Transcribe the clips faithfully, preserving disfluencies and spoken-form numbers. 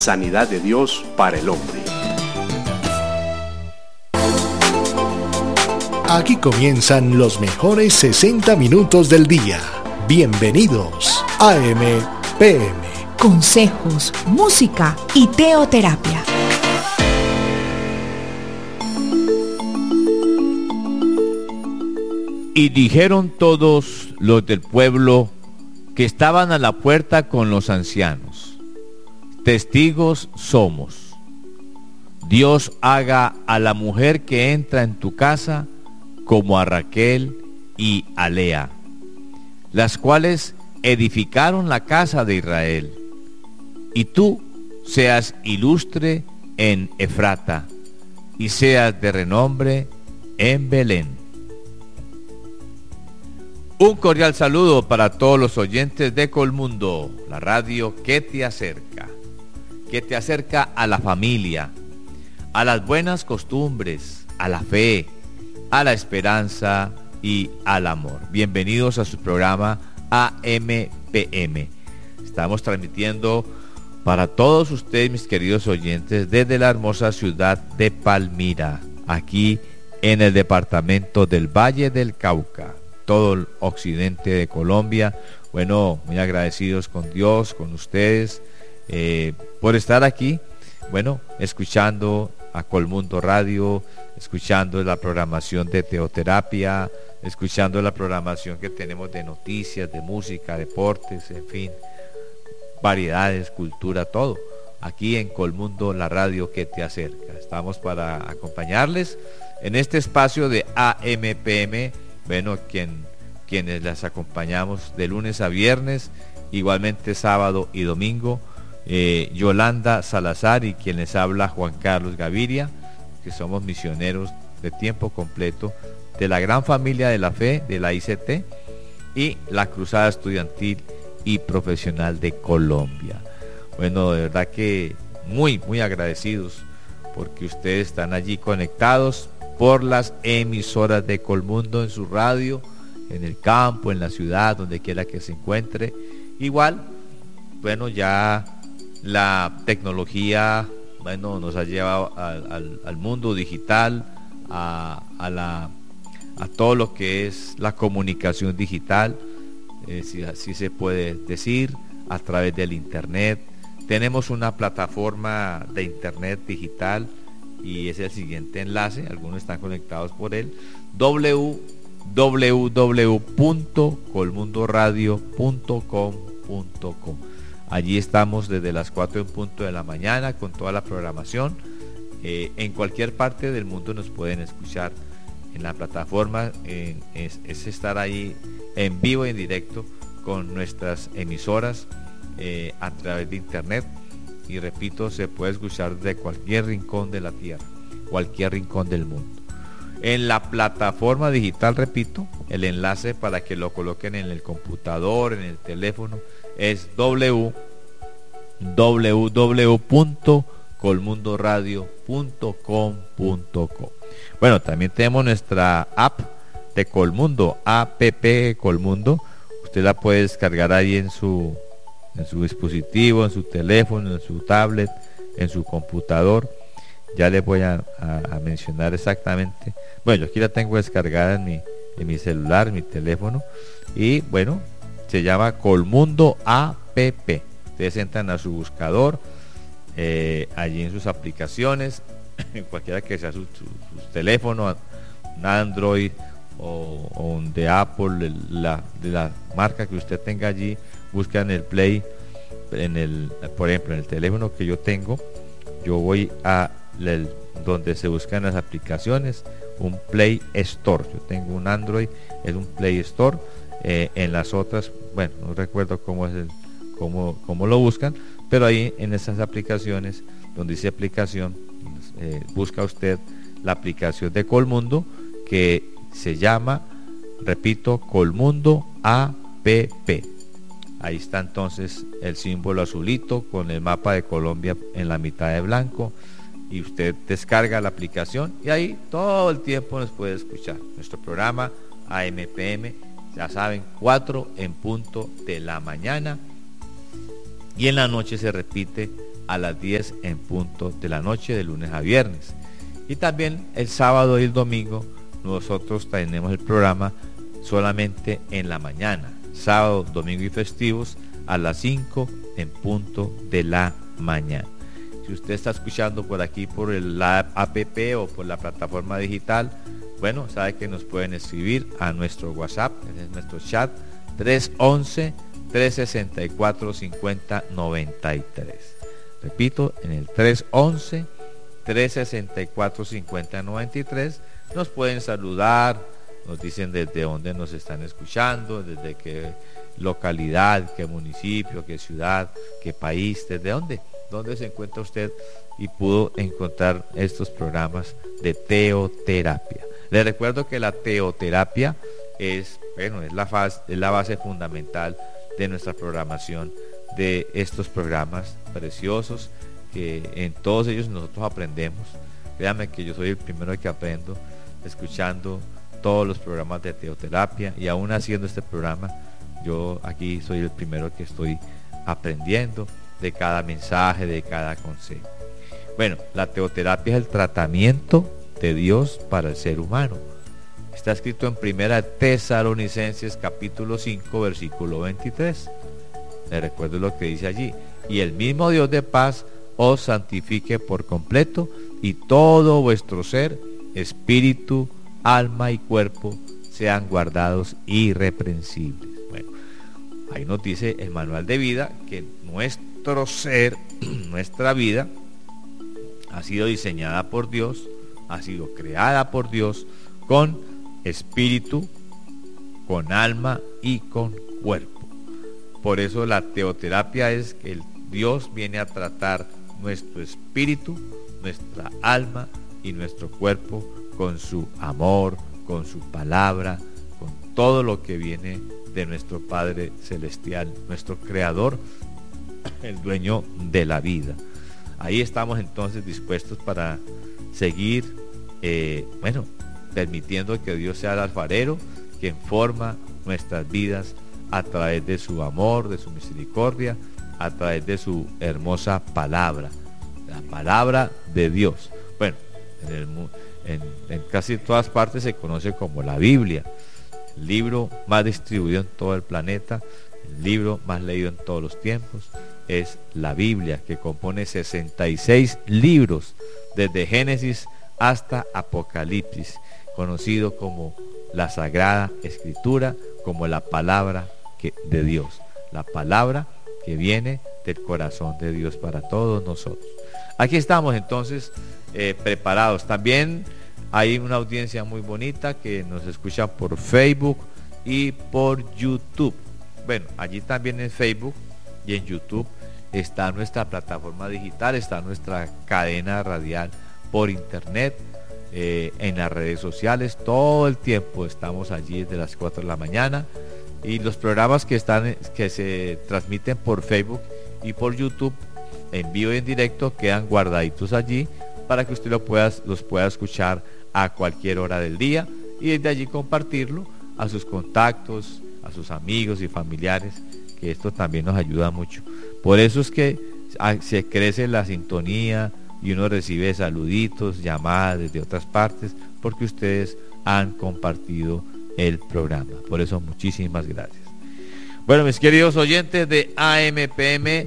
Sanidad de Dios para el hombre. Aquí comienzan los mejores sesenta minutos del día. Bienvenidos a A M P M. Consejos, música y teoterapia. Y dijeron todos los del pueblo que estaban a la puerta con los ancianos: testigos somos. Dios haga a la mujer que entra en tu casa como a Raquel y a Lea, las cuales edificaron la casa de Israel. Y tú seas ilustre en Efrata, y seas de renombre en Belén. Un cordial saludo para todos los oyentes de Colmundo, la radio que te acerca, que te acerca a la familia, a las buenas costumbres, a la fe, a la esperanza y al amor. Bienvenidos a su programa A M P M. Estamos transmitiendo para todos ustedes, mis queridos oyentes, desde la hermosa ciudad de Palmira, aquí en el departamento del Valle del Cauca, todo el occidente de Colombia. Bueno, muy agradecidos con Dios, con ustedes, eh, por estar aquí, bueno, escuchando a Colmundo Radio, escuchando la programación de teoterapia, escuchando la programación que tenemos de noticias, de música, deportes, en fin, variedades, cultura, todo. Aquí en Colmundo, la radio que te acerca. Estamos para acompañarles en este espacio de A M P M. Bueno, quien, quienes las acompañamos de lunes a viernes, igualmente sábado y domingo, eh, Yolanda Salazar y quien les habla, Juan Carlos Gaviria, que somos misioneros de tiempo completo de la gran familia de la fe de la I C T y la Cruzada Estudiantil y Profesional de Colombia. Bueno, de verdad que muy, muy agradecidos porque ustedes están allí conectados por las emisoras de Colmundo en su radio, en el campo, en la ciudad, donde quiera que se encuentre. Igual, bueno, ya la tecnología, bueno, nos ha llevado al, al, al mundo digital, a, a, la, a todo lo que es la comunicación digital, eh, si así se puede decir, a través del internet. Tenemos una plataforma de internet digital y es el siguiente enlace, algunos están conectados por él: doble u doble u doble u punto colmundoradio punto com punto co. Allí estamos desde las cuatro en punto de la mañana con toda la programación. Eh, en cualquier parte del mundo nos pueden escuchar en la plataforma. Eh, es, es estar ahí en vivo y en directo con nuestras emisoras eh, a través de internet. Y repito, se puede escuchar de cualquier rincón de la tierra, cualquier rincón del mundo. En la plataforma digital, repito, el enlace para que lo coloquen en el computador, en el teléfono, es doble u doble u punto colmundoradio punto com punto co. Bueno, también tenemos nuestra app de Colmundo, app Colmundo. Usted la puede descargar ahí en su en su dispositivo, en su teléfono, en su tablet, en su computador. Ya les voy a, a, a mencionar exactamente. Bueno, yo aquí la tengo descargada en mi, en mi celular, en mi teléfono. Y bueno, se llama Colmundo App. Ustedes entran a su buscador, eh, allí en sus aplicaciones, cualquiera que sea su, su, su teléfono, un Android o, o un de Apple, la, de la marca que usted tenga allí. Buscan el Play, en el, por ejemplo, en el teléfono que yo tengo, yo voy a el, donde se buscan las aplicaciones, un Play Store. Yo tengo un Android, es un Play Store. Eh, en las otras, bueno, no recuerdo cómo es el, cómo, cómo lo buscan, pero ahí en esas aplicaciones, donde dice aplicación, eh, busca usted la aplicación de Colmundo, que se llama, repito, Colmundo App. Ahí está entonces el símbolo azulito con el mapa de Colombia en la mitad de blanco, y usted descarga la aplicación y ahí todo el tiempo nos puede escuchar nuestro programa A M P M. Ya saben, cuatro en punto de la mañana, y en la noche se repite a las diez en punto de la noche, de lunes a viernes. Y también el sábado y el domingo nosotros tenemos el programa solamente en la mañana, sábado, domingo y festivos a las cinco en punto de la mañana. Si usted está escuchando por aquí por el app o por la plataforma digital, bueno, sabe que nos pueden escribir a nuestro WhatsApp, en nuestro chat, tres once, tres sesenta y cuatro, cincuenta noventa y tres. Repito, en el tres once, tres sesenta y cuatro, cincuenta noventa y tres nos pueden saludar, nos dicen desde dónde nos están escuchando, desde qué localidad, qué municipio, qué ciudad, qué país, desde dónde, dónde se encuentra usted y pudo encontrar estos programas de teoterapia. Les recuerdo que la teoterapia es, bueno, es la, faz, es la base fundamental de nuestra programación, de estos programas preciosos que en todos ellos nosotros aprendemos. Créanme que yo soy el primero que aprendo escuchando todos los programas de teoterapia, y aún haciendo este programa yo aquí soy el primero que estoy aprendiendo de cada mensaje, de cada consejo. Bueno, la teoterapia es el tratamiento de Dios para el ser humano. Está escrito en Primera Tesalonicenses capítulo cinco versículo veintitrés. Les recuerdo lo que dice allí: y el mismo Dios de paz os santifique por completo, y todo vuestro ser, espíritu, alma y cuerpo sean guardados irreprensibles. Bueno, ahí nos dice el manual de vida que nuestro ser, nuestra vida, ha sido diseñada por Dios, ha sido creada por Dios con espíritu, con alma y con cuerpo. Por eso la teoterapia es que el Dios viene a tratar nuestro espíritu, nuestra alma y nuestro cuerpo con su amor, con su palabra, con todo lo que viene de nuestro Padre Celestial, nuestro Creador, el dueño de la vida. Ahí estamos entonces dispuestos para seguir, eh, bueno, permitiendo que Dios sea el alfarero, quien forma nuestras vidas a través de su amor, de su misericordia, a través de su hermosa palabra, la palabra de Dios. Bueno, en, el, en, en casi todas partes se conoce como la Biblia, el libro más distribuido en todo el planeta, el libro más leído en todos los tiempos, es la Biblia, que compone sesenta y seis libros, desde Génesis hasta Apocalipsis, conocido como la Sagrada Escritura, como la palabra que, de Dios, la palabra que viene del corazón de Dios para todos nosotros. Aquí estamos entonces eh, preparados. También hay una audiencia muy bonita que nos escucha por Facebook y por YouTube. Bueno, allí también en Facebook y en YouTube está nuestra plataforma digital, está nuestra cadena radial por internet, eh, en las redes sociales. Todo el tiempo estamos allí desde las cuatro de la mañana, y los programas que están que se transmiten por Facebook y por YouTube en vivo y en directo quedan guardaditos allí para que usted lo pueda, los pueda escuchar a cualquier hora del día, y desde allí compartirlo a sus contactos, a sus amigos y familiares, que esto también nos ayuda mucho. Por eso es que se crece la sintonía y uno recibe saluditos, llamadas desde otras partes, porque ustedes han compartido el programa. Por eso muchísimas gracias. Bueno, mis queridos oyentes de A M P M,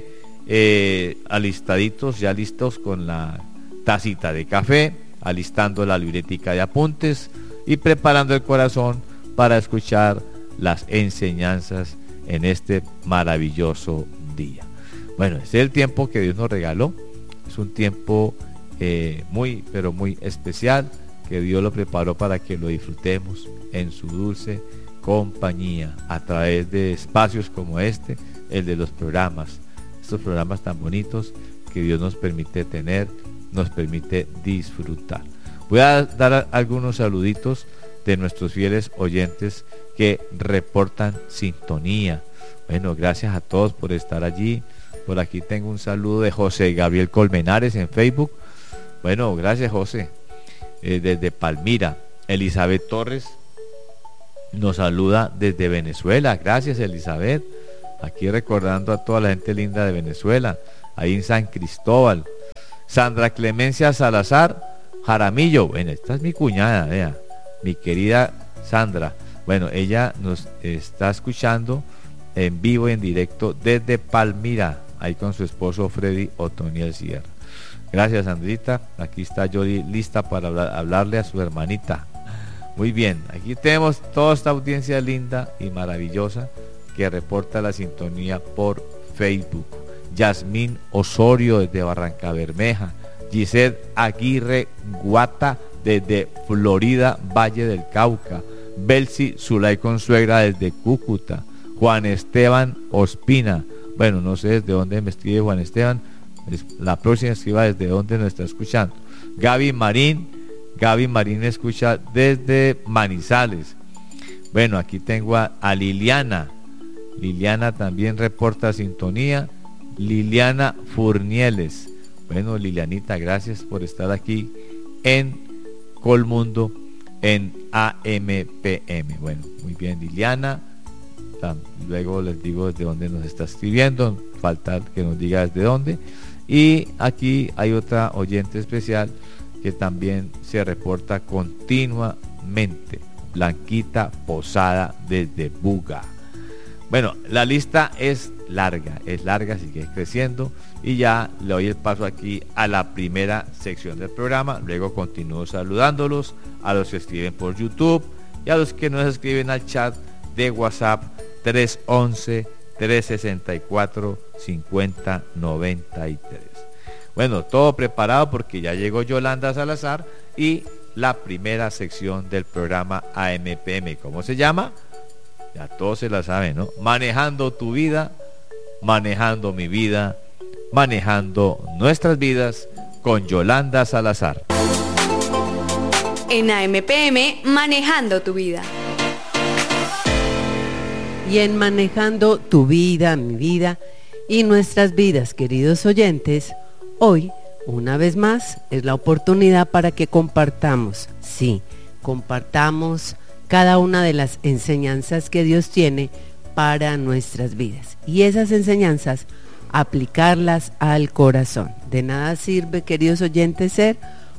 eh, alistaditos, ya listos con la tacita de café, alistando la libretica de apuntes y preparando el corazón para escuchar las enseñanzas en este maravilloso día. Bueno, este es el tiempo que Dios nos regaló. Es un tiempo eh, muy, pero muy especial, que Dios lo preparó para que lo disfrutemos en su dulce compañía, a través de espacios como este, el de los programas, estos programas tan bonitos que Dios nos permite tener, nos permite disfrutar. Voy a dar algunos saluditos de nuestros fieles oyentes que reportan sintonía. Bueno, gracias a todos por estar allí. Por aquí tengo un saludo de José Gabriel Colmenares en Facebook. Bueno, gracias, José. Eh, desde Palmira. Elizabeth Torres nos saluda desde Venezuela. Gracias, Elizabeth. Aquí recordando a toda la gente linda de Venezuela. ahí en San Cristóbal. Sandra Clemencia Salazar Jaramillo, bueno, esta es mi cuñada, vea, mi querida Sandra. Bueno, ella nos está escuchando en vivo y en directo desde Palmira, ahí con su esposo Freddy Otoniel Sierra. Gracias, Sandrita. Aquí está Yoli lista para hablar, hablarle a su hermanita. Muy bien, aquí tenemos toda esta audiencia linda y maravillosa que reporta la sintonía por Facebook. Yasmín Osorio desde Barranca Bermeja, Giselle Aguirre Guata desde Florida, Valle del Cauca, Belsi Zulay Consuegra desde Cúcuta, Juan Esteban Ospina, bueno, no sé desde dónde me escribe Juan Esteban, la próxima escriba desde dónde nos está escuchando. Gaby Marín, Gaby Marín me escucha desde Manizales. Bueno, aquí tengo a, a Liliana, Liliana también reporta sintonía, Liliana Furnieles. Bueno, Lilianita, gracias por estar aquí en Colmundo, en A M P M. Bueno, muy bien, Liliana. Luego les digo desde dónde nos está escribiendo, falta que nos diga desde dónde. Y aquí hay otra oyente especial que también se reporta continuamente, Blanquita Posada desde Buga. Bueno, la lista es larga, es larga, sigue creciendo, y ya le doy el paso aquí a la primera sección del programa. Luego continúo saludándolos a los que escriben por YouTube y a los que nos escriben al chat de WhatsApp tres once, tres sesenta y cuatro, cincuenta noventa y tres. Bueno, todo preparado porque ya llegó Yolanda Salazar y la primera sección del programa A M P M. ¿Cómo se llama? Ya todos se la saben, ¿no? Manejando tu vida, manejando mi vida, manejando nuestras vidas con Yolanda Salazar. En A M P M, manejando tu vida. Y en manejando tu vida, mi vida y nuestras vidas, queridos oyentes, hoy, una vez más, es la oportunidad para que compartamos, sí, compartamos cada una de las enseñanzas que Dios tiene para nuestras vidas. Y esas enseñanzas, aplicarlas al corazón. De nada sirve, queridos oyentes, ser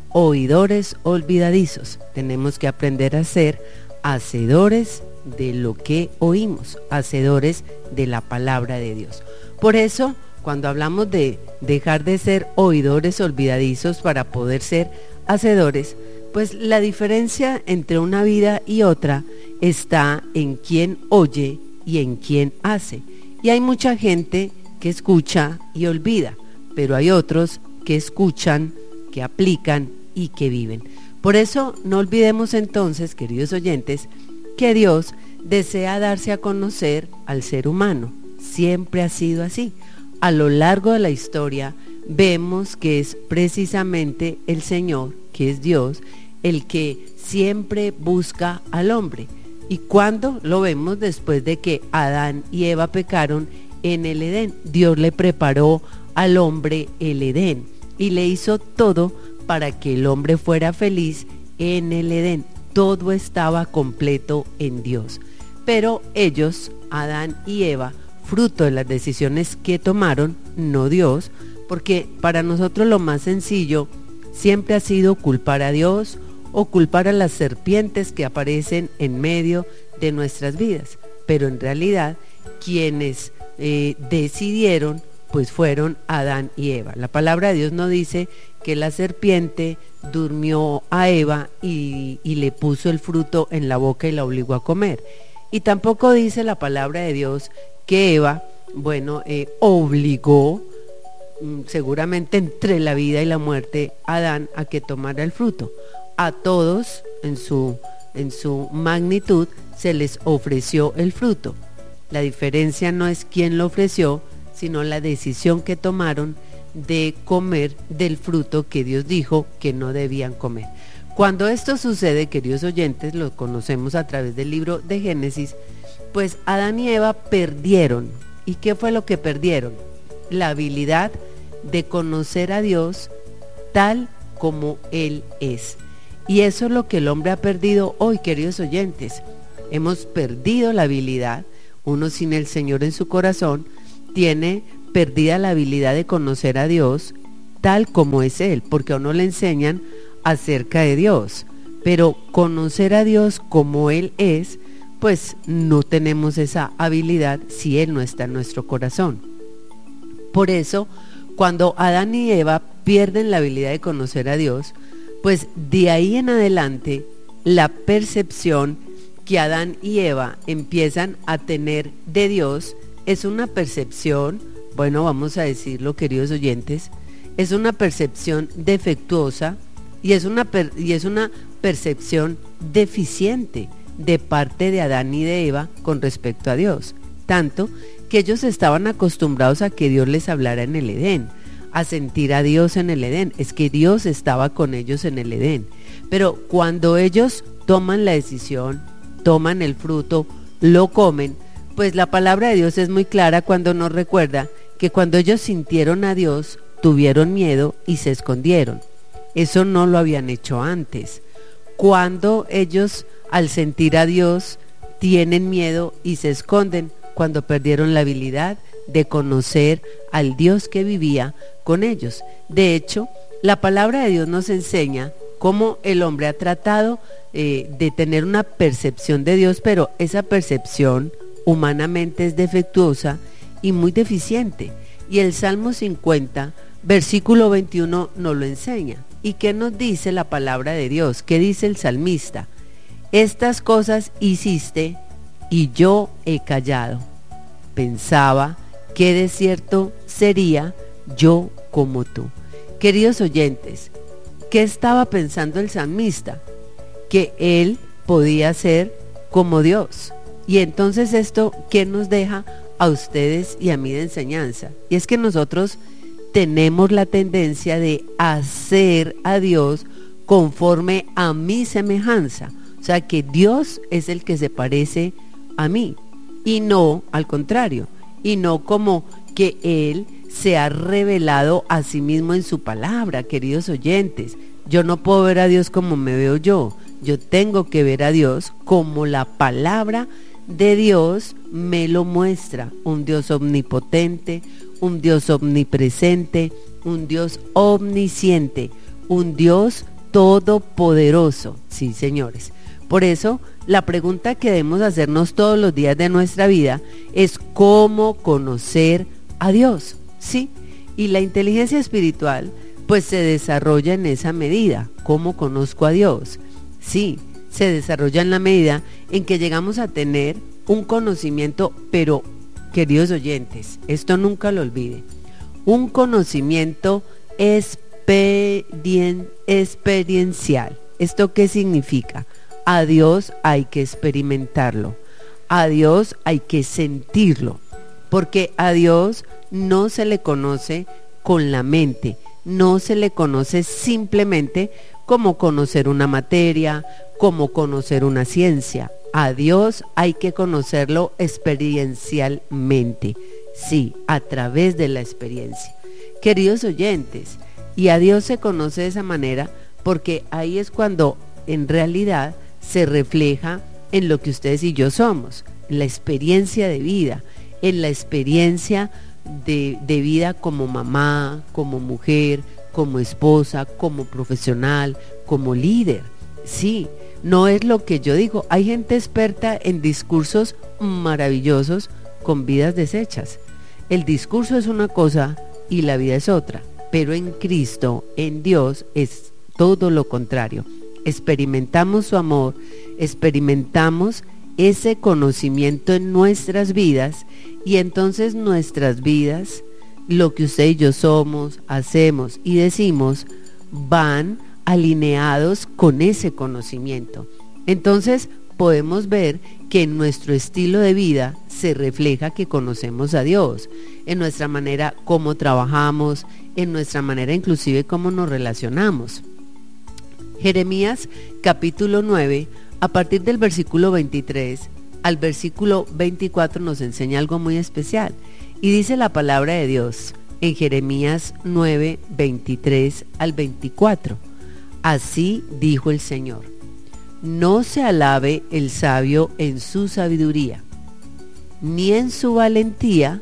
oidores olvidadizos. Tenemos que aprender a ser hacedores de lo que oímos, hacedores de la palabra de Dios. Por eso, cuando hablamos de dejar de ser oidores olvidadizos para poder ser hacedores, pues la diferencia entre una vida y otra está en quién oye y en quién hace. Y hay mucha gente que escucha y olvida, pero hay otros que escuchan, que aplican y que viven. Por eso no olvidemos entonces, queridos oyentes, que Dios desea darse a conocer al ser humano. Siempre ha sido así. A lo largo de la historia vemos que es precisamente el Señor, que es Dios, el que siempre busca al hombre. ¿Y cuándo? Lo vemos después de que Adán y Eva pecaron en el Edén. Dios le preparó al hombre el Edén y le hizo todo para que el hombre fuera feliz en el Edén. Todo estaba completo en Dios. Pero ellos, Adán y Eva, fruto de las decisiones que tomaron, no Dios, porque para nosotros lo más sencillo siempre ha sido culpar a Dios o culpar a las serpientes que aparecen en medio de nuestras vidas. Pero en realidad quienes eh, decidieron pues fueron Adán y Eva. La palabra de Dios no dice que la serpiente durmió a Eva y, y le puso el fruto en la boca y la obligó a comer. Y tampoco dice la palabra de Dios que Eva, bueno, eh, obligó seguramente entre la vida y la muerte a Adán a que tomara el fruto. A todos en su, en su magnitud se les ofreció el fruto. La diferencia no es quién lo ofreció, sino la decisión que tomaron de comer del fruto que Dios dijo que no debían comer. Cuando esto sucede, queridos oyentes, lo conocemos a través del libro de Génesis, pues Adán y Eva perdieron. ¿Y qué fue lo que perdieron? La habilidad de conocer a Dios tal como Él es. Y eso es lo que el hombre ha perdido hoy, queridos oyentes. Hemos perdido la habilidad. Uno sin el Señor en su corazón tiene perdida la habilidad de conocer a Dios tal como es Él, porque a uno le enseñan acerca de Dios, pero conocer a Dios como Él es, pues no tenemos esa habilidad si Él no está en nuestro corazón. Por eso, cuando Adán y Eva pierden la habilidad de conocer a Dios, pues de ahí en adelante la percepción que Adán y Eva empiezan a tener de Dios es una percepción, bueno, vamos a decirlo, queridos oyentes, es una percepción defectuosa y es una, per- y es una percepción deficiente de parte de Adán y de Eva con respecto a Dios, tanto que ellos estaban acostumbrados a que Dios les hablara en el Edén, a sentir a Dios en el Edén, es que Dios estaba con ellos en el Edén, pero cuando ellos toman la decisión, toman el fruto, lo comen, pues la palabra de Dios es muy clara cuando nos recuerda que cuando ellos sintieron a Dios, tuvieron miedo y se escondieron. Eso no lo habían hecho antes. Cuando ellos, al sentir a Dios, tienen miedo y se esconden, cuando perdieron la habilidad de conocer al Dios que vivía con ellos. De hecho, la palabra de Dios nos enseña cómo el hombre ha tratado eh, de tener una percepción de Dios, pero esa percepción humanamente es defectuosa y muy deficiente. Y el Salmo cincuenta, versículo veintiuno, nos lo enseña. ¿Y qué nos dice la palabra de Dios? ¿Qué dice el salmista? Estas cosas hiciste y yo he callado. Pensaba qué desierto sería yo como tú. Queridos oyentes, ¿qué estaba pensando el salmista? Que él podía ser como Dios. Y entonces esto, ¿qué nos deja a ustedes y a mí de enseñanza? Y es que nosotros tenemos la tendencia de hacer a Dios conforme a mi semejanza. O sea, que Dios es el que se parece a mí y no al contrario. Y no como que Él se ha revelado a sí mismo en su palabra, queridos oyentes. Yo no puedo ver a Dios como me veo yo. Yo tengo que ver a Dios como la palabra de Dios me lo muestra. Un Dios omnipotente, un Dios omnipresente, un Dios omnisciente, un Dios todopoderoso. Sí, señores. Por eso, la pregunta que debemos hacernos todos los días de nuestra vida es ¿cómo conocer a Dios? Sí, y la inteligencia espiritual pues se desarrolla en esa medida. ¿Cómo conozco a Dios? Sí, se desarrolla en la medida en que llegamos a tener un conocimiento, pero queridos oyentes, esto nunca lo olvide, un conocimiento experien, experiencial. ¿Esto qué significa? A Dios hay que experimentarlo, a Dios hay que sentirlo, porque a Dios no se le conoce con la mente, no se le conoce simplemente como conocer una materia, como conocer una ciencia. A Dios hay que conocerlo experiencialmente, sí, a través de la experiencia. Queridos oyentes, y a Dios se conoce de esa manera porque ahí es cuando en realidad se refleja en lo que ustedes y yo somos, en la experiencia de vida, en la experiencia de, de vida como mamá, como mujer, como esposa, como profesional, como líder. Sí, no es lo que yo digo. Hay gente experta en discursos maravillosos con vidas deshechas. El discurso es una cosa y la vida es otra, pero en Cristo, en Dios, es todo lo contrario. Experimentamos su amor, experimentamos ese conocimiento en nuestras vidas y entonces nuestras vidas, lo que usted y yo somos, hacemos y decimos, van alineados con ese conocimiento. Entonces podemos ver que en nuestro estilo de vida se refleja que conocemos a Dios, en nuestra manera como trabajamos, en nuestra manera inclusive cómo nos relacionamos. Jeremías capítulo nueve, a partir del versículo veintitrés al versículo veinticuatro nos enseña algo muy especial. Y dice la palabra de Dios en Jeremías nueve, veintitrés al veinticuatro. Así dijo el Señor: no se alabe el sabio en su sabiduría, ni en su valentía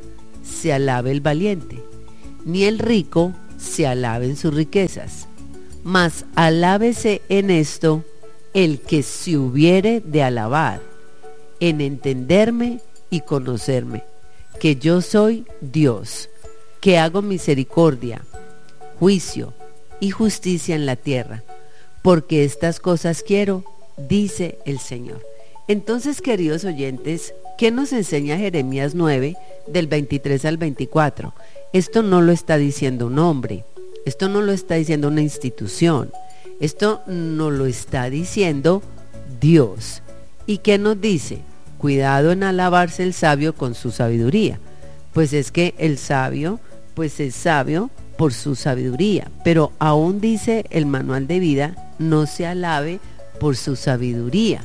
se alabe el valiente, ni el rico se alabe en sus riquezas, mas alábese en esto el que se hubiere de alabar, en entenderme y conocerme, que yo soy Dios, que hago misericordia, juicio y justicia en la tierra, porque estas cosas quiero, dice el Señor. Entonces, queridos oyentes, ¿qué nos enseña Jeremías nueve, del veintitrés al veinticuatro? Esto no lo está diciendo un hombre, esto no lo está diciendo una institución, esto no lo está diciendo Dios. ¿Y qué nos dice? Cuidado en alabarse el sabio con su sabiduría. Pues es que el sabio, pues es sabio por su sabiduría, pero aún dice el manual de vida, no se alabe por su sabiduría.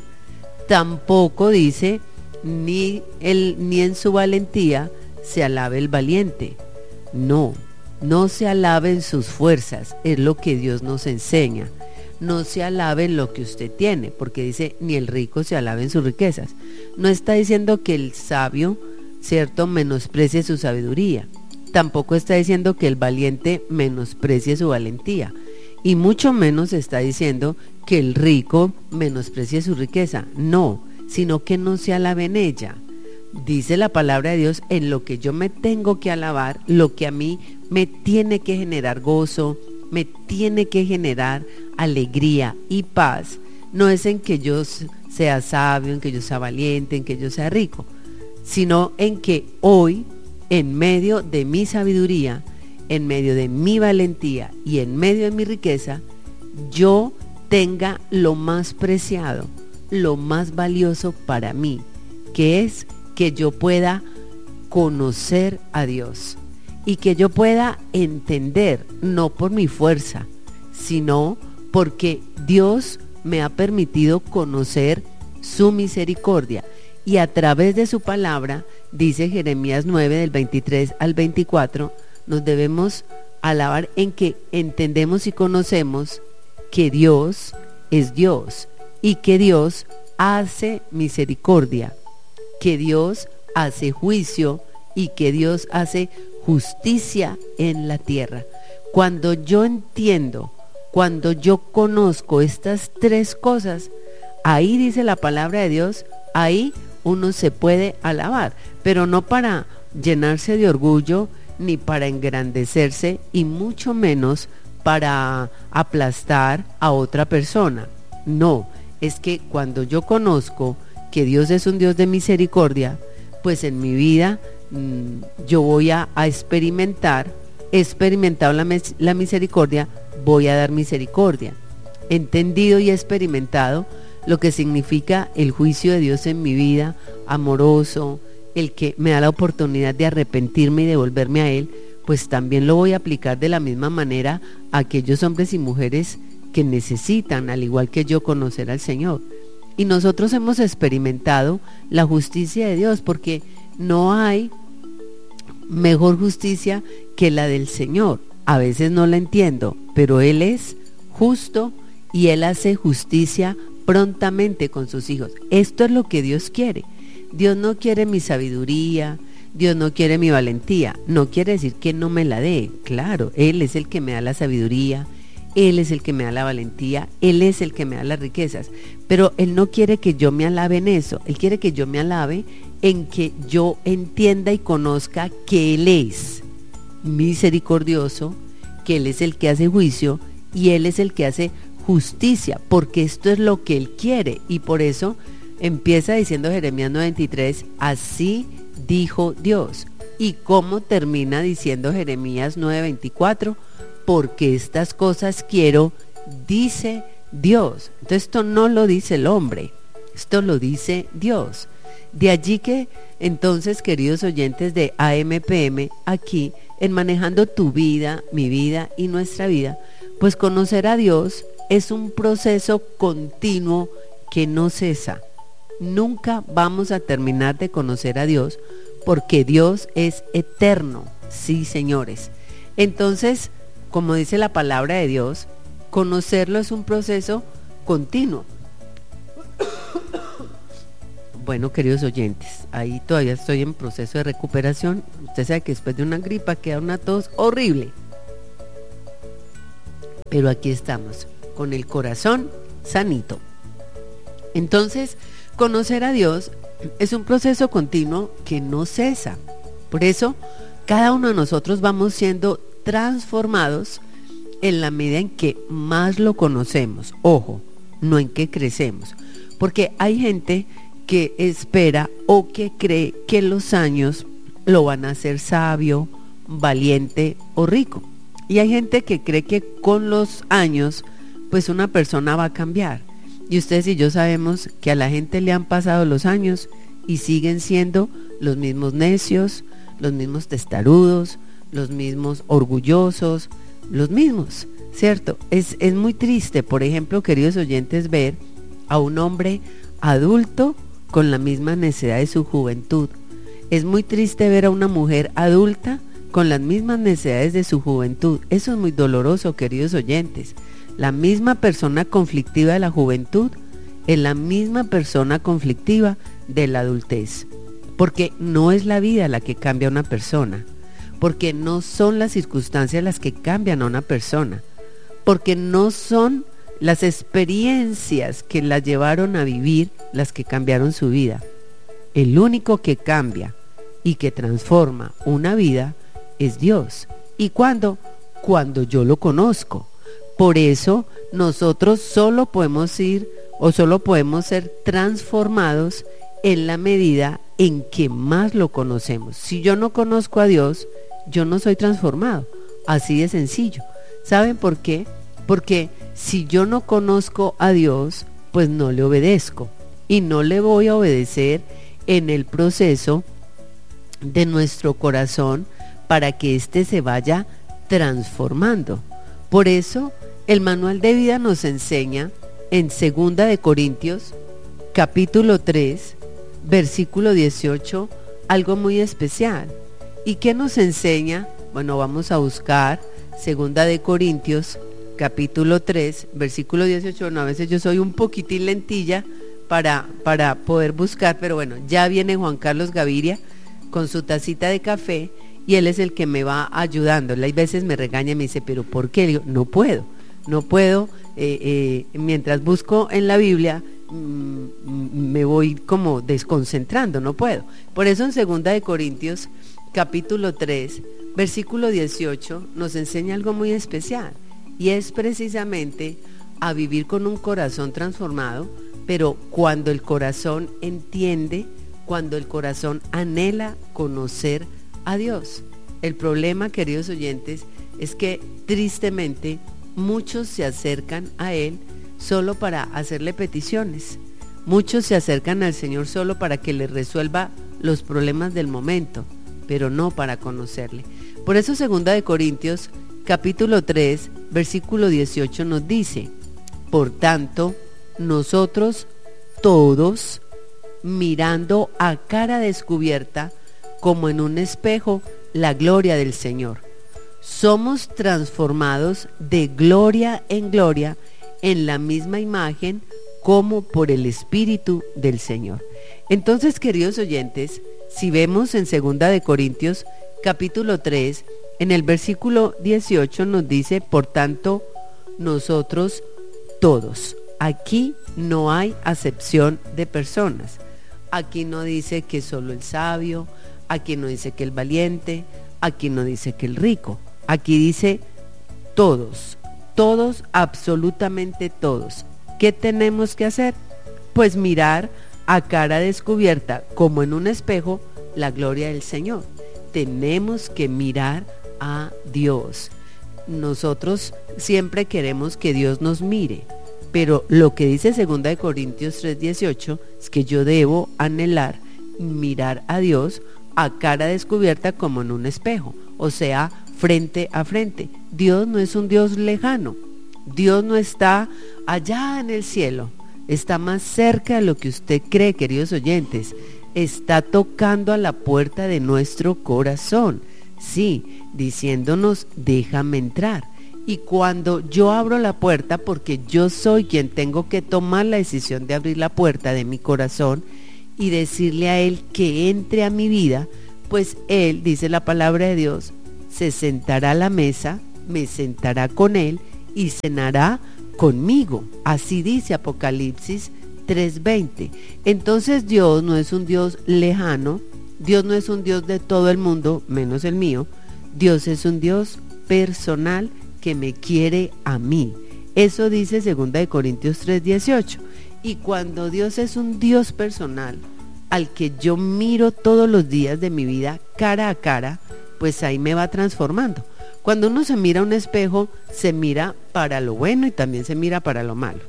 Tampoco dice, ni, el, ni en su valentía se alabe el valiente. No, no se alabe en sus fuerzas, es lo que Dios nos enseña. No se alabe en lo que usted tiene, porque dice, ni el rico se alabe en sus riquezas. No está diciendo que el sabio, cierto, menosprecie su sabiduría. Tampoco está diciendo que el valiente menosprecie su valentía. Y mucho menos está diciendo que el rico menosprecie su riqueza. No, sino que no se alabe en ella. Dice la palabra de Dios, en lo que yo me tengo que alabar, lo que a mí me tiene que generar gozo, me tiene que generar alegría y paz, no es en que yo sea sabio, en que yo sea valiente, en que yo sea rico, sino en que hoy, en medio de mi sabiduría, en medio de mi valentía y en medio de mi riqueza, yo tenga lo más preciado, lo más valioso para mí, que es que yo pueda conocer a Dios y que yo pueda entender, no por mi fuerza, sino porque Dios me ha permitido conocer su misericordia, y a través de su palabra, dice Jeremías nueve, del veintitrés al veinticuatro, nos debemos alabar en que entendemos y conocemos que Dios es Dios y que Dios hace misericordia, que Dios hace juicio y que Dios hace justicia en la tierra. Cuando yo entiendo, cuando yo conozco estas tres cosas, ahí dice la palabra de Dios, ahí uno se puede alabar, pero no para llenarse de orgullo, ni para engrandecerse, y mucho menos para aplastar a otra persona. No, es que cuando yo conozco que Dios es un Dios de misericordia, pues en mi vida mmm, yo voy a, a experimentar, he experimentado la, la misericordia, voy a dar misericordia. He entendido y he experimentado lo que significa el juicio de Dios en mi vida, amoroso, el que me da la oportunidad de arrepentirme y de volverme a Él, pues también lo voy a aplicar de la misma manera a aquellos hombres y mujeres que necesitan, al igual que yo, conocer al Señor. Y nosotros hemos experimentado la justicia de Dios, porque no hay mejor justicia que la del Señor. A veces no la entiendo, pero Él es justo y Él hace justicia prontamente con sus hijos. Esto es lo que Dios quiere. Dios no quiere mi sabiduría, Dios no quiere mi valentía. No quiere decir que no me la dé. Claro, Él es el que me da la sabiduría, Él es el que me da la valentía, Él es el que me da las riquezas. Pero Él no quiere que yo me alabe en eso. Él quiere que yo me alabe en que yo entienda y conozca que Él es misericordioso, que Él es el que hace juicio y Él es el que hace justicia, porque esto es lo que Él quiere. Y por eso empieza diciendo Jeremías nueve veintitrés, así dijo Dios. ¿Y cómo termina diciendo Jeremías nueve veinticuatro? Porque estas cosas quiero, dice Dios. Entonces esto no lo dice el hombre, esto lo dice Dios. De allí que entonces, queridos oyentes de A M P M, aquí en Manejando tu Vida, mi vida y nuestra vida, pues conocer a Dios es un proceso continuo que no cesa. Nunca vamos a terminar de conocer a Dios, porque Dios es eterno. Sí, señores. Entonces, como dice la palabra de Dios, conocerlo es un proceso continuo. Bueno, queridos oyentes, ahí todavía estoy en proceso de recuperación. Usted sabe que después de una gripa queda una tos horrible. Pero aquí estamos, con el corazón sanito. Entonces, conocer a Dios es un proceso continuo que no cesa. Por eso, cada uno de nosotros vamos siendo transformados en la medida en que más lo conocemos. Ojo, no en que crecemos. Porque hay gente que espera o que cree que los años lo van a hacer sabio, valiente o rico. Y hay gente que cree que con los años, pues una persona va a cambiar. Y ustedes y yo sabemos que a la gente le han pasado los años y siguen siendo los mismos necios, los mismos testarudos, los mismos orgullosos, los mismos, ¿cierto? Es, es muy triste, por ejemplo, queridos oyentes, ver a un hombre adulto con la misma necedad de su juventud. Es muy triste ver a una mujer adulta con las mismas necesidades de su juventud. Eso es muy doloroso, queridos oyentes. La misma persona conflictiva de la juventud es la misma persona conflictiva de la adultez. Porque no es la vida la que cambia a una persona. Porque no son las circunstancias las que cambian a una persona. Porque no son las experiencias que la llevaron a vivir las que cambiaron su vida. El único que cambia y que transforma una vida es Dios. ¿Y cuándo? Cuando yo lo conozco. Por eso nosotros solo podemos ir o solo podemos ser transformados en la medida en que más lo conocemos. Si yo no conozco a Dios, yo no soy transformado. Así de sencillo. ¿Saben por qué? Porque si yo no conozco a Dios, pues no le obedezco. Y no le voy a obedecer en el proceso de nuestro corazón para que éste se vaya transformando. Por eso, el manual de vida nos enseña en segunda de Corintios, capítulo tres, versículo dieciocho, algo muy especial. ¿Y qué nos enseña? Bueno, vamos a buscar segunda de Corintios, capítulo tres, versículo dieciocho. Bueno, a veces yo soy un poquitín lentilla para, para poder buscar, pero bueno, ya viene Juan Carlos Gaviria con su tacita de café y él es el que me va ayudando. Él a veces me regaña y me dice, ¿pero por qué? Le digo, no puedo, no puedo, eh, eh, mientras busco en la Biblia, mmm, me voy como desconcentrando, no puedo. Por eso en segunda de Corintios, capítulo tres, versículo dieciocho, nos enseña algo muy especial. Y es precisamente a vivir con un corazón transformado, pero cuando el corazón entiende, cuando el corazón anhela conocer a Dios. El problema, queridos oyentes, es que tristemente muchos se acercan a Él solo para hacerle peticiones. Muchos se acercan al Señor solo para que les resuelva los problemas del momento, pero no para conocerle. Por eso segunda de Corintios, capítulo tres, versículo dieciocho nos dice, por tanto, nosotros todos, mirando a cara descubierta, como en un espejo, la gloria del Señor, somos transformados de gloria en gloria en la misma imagen como por el Espíritu del Señor. Entonces, queridos oyentes, si vemos en segunda de Corintios, capítulo tres, en el versículo dieciocho nos dice, por tanto, nosotros todos. Aquí no hay acepción de personas. Aquí no dice que solo el sabio, aquí no dice que el valiente, aquí no dice que el rico. Aquí dice todos, todos, absolutamente todos. ¿Qué tenemos que hacer? Pues mirar a cara descubierta, como en un espejo, la gloria del Señor. Tenemos que mirar a Dios. Nosotros siempre queremos que Dios nos mire, pero lo que dice segunda de Corintios tres dieciocho es que yo debo anhelar mirar a Dios a cara descubierta como en un espejo, o sea, frente a frente. Dios no es un Dios lejano, Dios no está allá en el cielo, está más cerca de lo que usted cree, queridos oyentes. Está tocando a la puerta de nuestro corazón, sí, diciéndonos, déjame entrar. Y cuando yo abro la puerta, porque yo soy quien tengo que tomar la decisión de abrir la puerta de mi corazón, y decirle a Él que entre a mi vida, pues Él, dice la palabra de Dios, se sentará a la mesa, me sentará con Él y cenará conmigo. Así dice Apocalipsis tres veinte. Entonces Dios no es un Dios lejano, Dios no es un Dios de todo el mundo, menos el mío. Dios es un Dios personal que me quiere a mí. Eso dice segunda de Corintios tres dieciocho. Y cuando Dios es un Dios personal, al que yo miro todos los días de mi vida cara a cara, pues ahí me va transformando. Cuando uno se mira a un espejo, se mira para lo bueno y también se mira para lo malo.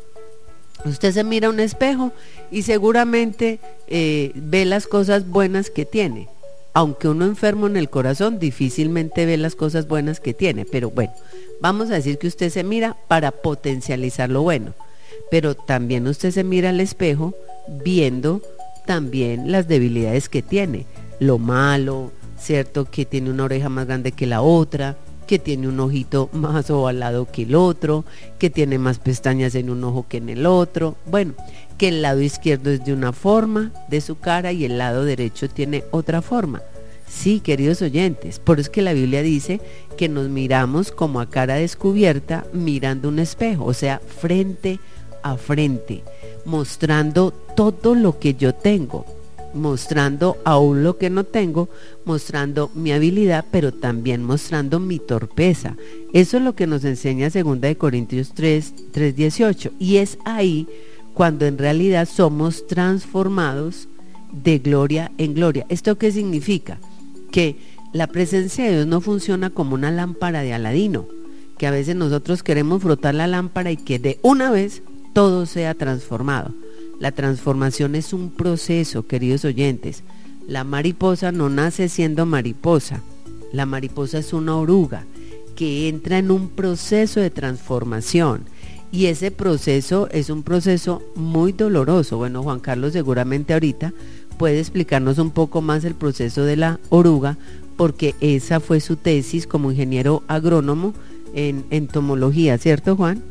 Usted se mira a un espejo y seguramente eh, ve las cosas buenas que tiene. Aunque uno enfermo en el corazón, difícilmente ve las cosas buenas que tiene. Pero bueno, vamos a decir que usted se mira para potencializar lo bueno. Pero también usted se mira al espejo viendo también las debilidades que tiene. Lo malo, ¿cierto? Que tiene una oreja más grande que la otra, que tiene un ojito más ovalado que el otro, que tiene más pestañas en un ojo que en el otro. Bueno, que el lado izquierdo es de una forma de su cara y el lado derecho tiene otra forma. Sí, queridos oyentes, por eso es que la Biblia dice que nos miramos como a cara descubierta mirando un espejo, o sea, frente a frente, mostrando todo lo que yo tengo, mostrando aún lo que no tengo, mostrando mi habilidad, pero también mostrando mi torpeza. Eso es lo que nos enseña segunda de Corintios tres dieciocho, y es ahí cuando en realidad somos transformados de gloria en gloria. ¿Esto qué significa? Que la presencia de Dios no funciona como una lámpara de Aladino, que a veces nosotros queremos frotar la lámpara y que de una vez todo sea transformado. La transformación es un proceso, queridos oyentes. La mariposa no nace siendo mariposa. La mariposa es una oruga que entra en un proceso de transformación. Y ese proceso es un proceso muy doloroso. Bueno, Juan Carlos seguramente ahorita puede explicarnos un poco más el proceso de la oruga, porque esa fue su tesis como ingeniero agrónomo en entomología, ¿cierto, Juan?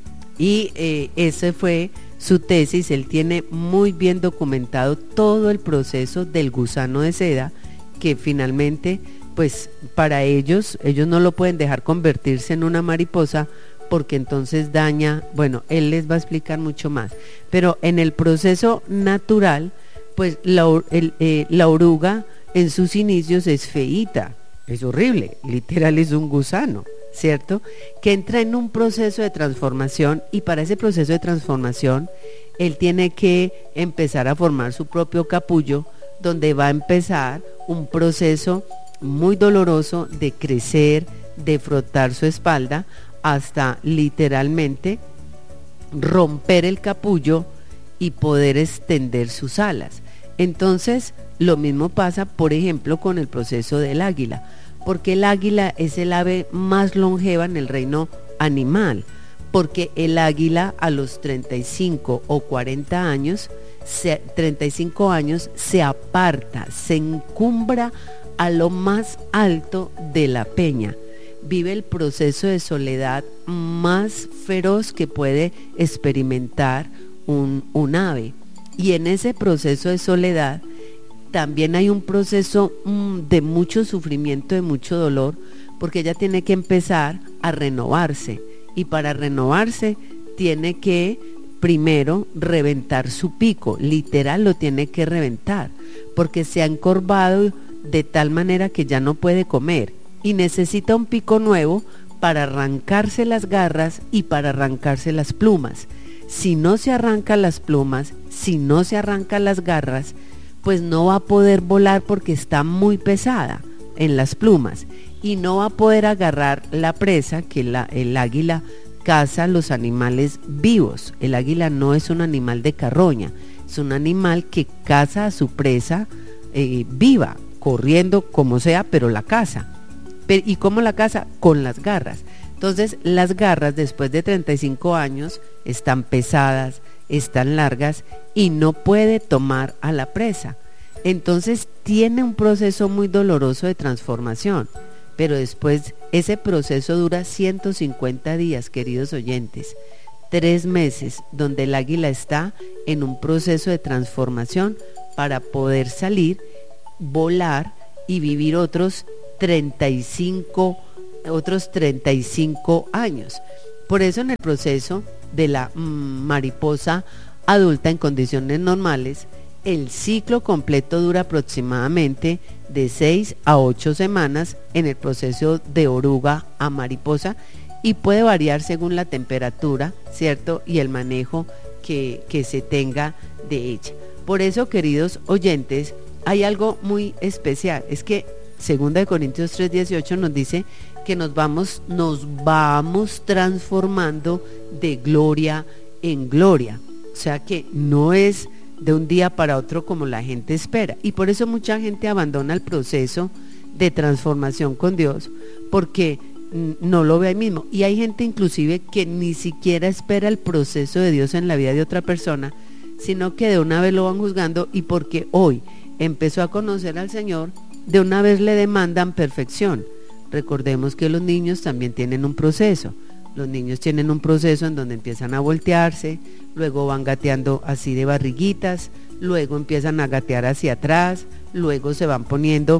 Y eh, ese fue su tesis. Él tiene muy bien documentado todo el proceso del gusano de seda, que finalmente, pues para ellos, ellos no lo pueden dejar convertirse en una mariposa, porque entonces daña, bueno, él les va a explicar mucho más. Pero en el proceso natural, pues la, el, eh, la oruga en sus inicios es feíta, es horrible, literal es un gusano, ¿cierto? Que entra en un proceso de transformación, y para ese proceso de transformación él tiene que empezar a formar su propio capullo, donde va a empezar un proceso muy doloroso de crecer, de frotar su espalda, hasta literalmente romper el capullo y poder extender sus alas. Entonces, lo mismo pasa, por ejemplo, con el proceso del águila, porque el águila es el ave más longeva en el reino animal, porque el águila a los treinta y cinco o cuarenta años, se, treinta y cinco años, se aparta, se encumbra a lo más alto de la peña. Vive el proceso de soledad más feroz que puede experimentar un, un ave. Y en ese proceso de soledad también hay un proceso mmm, de mucho sufrimiento, de mucho dolor, porque ella tiene que empezar a renovarse. Y para renovarse tiene que primero reventar su pico, literal lo tiene que reventar, porque se ha encorvado de tal manera que ya no puede comer. Y necesita un pico nuevo para arrancarse las garras y para arrancarse las plumas. Si no se arranca las plumas, si no se arrancan las garras, pues no va a poder volar porque está muy pesada en las plumas, y no va a poder agarrar la presa, que la, el águila caza los animales vivos. El águila no es un animal de carroña, es un animal que caza a su presa eh, viva, corriendo como sea, pero la caza. ¿Y cómo la caza? Con las garras. Entonces las garras después de treinta y cinco años están pesadas, están largas y no puede tomar a la presa. Entonces tiene un proceso muy doloroso de transformación, pero después ese proceso dura ciento cincuenta días, queridos oyentes, tres meses donde el águila está en un proceso de transformación para poder salir, volar y vivir otros treinta y cinco, otros treinta y cinco años. Por eso en el proceso de la mmm, mariposa adulta en condiciones normales, el ciclo completo dura aproximadamente de seis a ocho semanas en el proceso de oruga a mariposa, y puede variar según la temperatura, ¿cierto? Y el manejo que, que se tenga de ella. Por eso, queridos oyentes, hay algo muy especial, es que segunda de Corintios tres dieciocho nos dice que nos vamos, nos vamos transformando de gloria en gloria. O sea que no es de un día para otro como la gente espera. Y por eso mucha gente abandona el proceso de transformación con Dios, porque no lo ve ahí mismo. Y hay gente inclusive que ni siquiera espera el proceso de Dios en la vida de otra persona, sino que de una vez lo van juzgando, y porque hoy empezó a conocer al Señor, de una vez le demandan perfección. Recordemos que los niños también tienen un proceso. Los niños tienen un proceso en donde empiezan a voltearse, luego van gateando así de barriguitas, luego empiezan a gatear hacia atrás, luego se van poniendo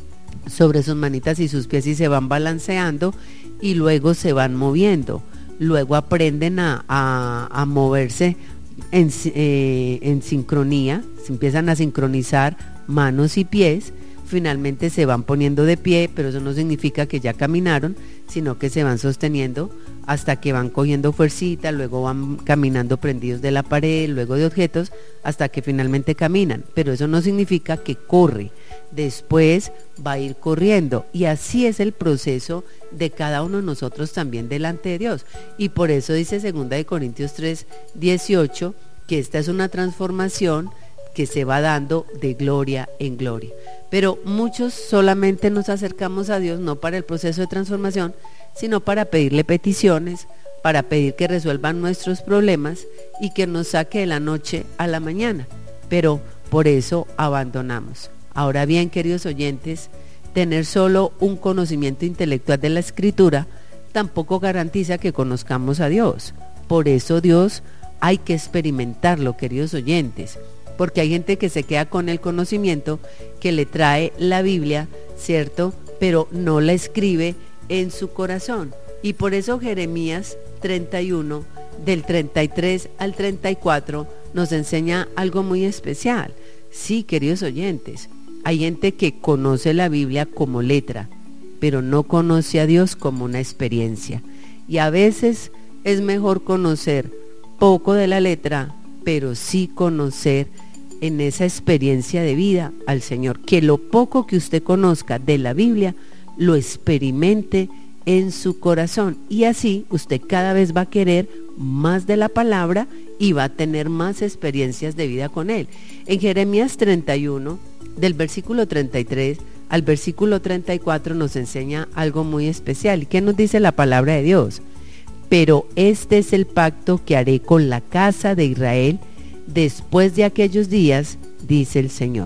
sobre sus manitas y sus pies y se van balanceando, y luego se van moviendo. Luego aprenden a, a, a moverse en, eh, en sincronía, se empiezan a sincronizar manos y pies. Finalmente se van poniendo de pie, pero eso no significa que ya caminaron, sino que se van sosteniendo hasta que van cogiendo fuercita, luego van caminando prendidos de la pared, luego de objetos, hasta que finalmente caminan. Pero eso no significa que corre, después va a ir corriendo, y así es el proceso de cada uno de nosotros también delante de Dios. Y por eso dice segunda de Corintios tres dieciocho que esta es una transformación que se va dando de gloria en gloria. Pero muchos solamente nos acercamos a Dios no para el proceso de transformación, sino para pedirle peticiones, para pedir que resuelvan nuestros problemas y que nos saque de la noche a la mañana. Pero por eso abandonamos. Ahora bien, queridos oyentes, tener solo un conocimiento intelectual de la Escritura tampoco garantiza que conozcamos a Dios. Por eso Dios hay que experimentarlo, queridos oyentes, porque hay gente que se queda con el conocimiento que le trae la Biblia, ¿cierto? Pero no la escribe en su corazón. Y por eso Jeremías treinta y uno, del treinta y tres al treinta y cuatro, nos enseña algo muy especial. Sí, queridos oyentes, hay gente que conoce la Biblia como letra, pero no conoce a Dios como una experiencia. Y a veces es mejor conocer poco de la letra, pero sí conocer en esa experiencia de vida al Señor, que lo poco que usted conozca de la Biblia lo experimente en su corazón, y así usted cada vez va a querer más de la palabra y va a tener más experiencias de vida con él. En Jeremías treinta y uno, del versículo treinta y tres al versículo treinta y cuatro, nos enseña algo muy especial. ¿Y qué nos dice la palabra de Dios? Pero este es el pacto que haré con la casa de Israel después de aquellos días, dice el Señor.